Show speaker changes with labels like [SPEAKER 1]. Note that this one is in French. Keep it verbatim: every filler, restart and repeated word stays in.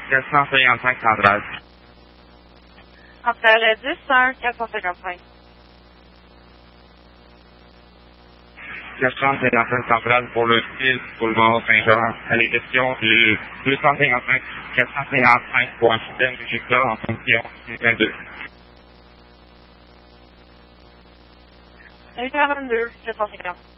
[SPEAKER 1] quatre cent cinquante-cinq centrale.
[SPEAKER 2] Après dix, un, quatre cent cinquante-cinq.
[SPEAKER 1] quatre cent cinquante-cinq centrale pour le six boulevard Saint-Jean. À les questions du deux cent cinquante-cinq, quatre cent cinquante-cinq pour un système de J-Cloud en fonction vingt-deux.
[SPEAKER 2] huit heures vingt-deux, quatre cent cinquante.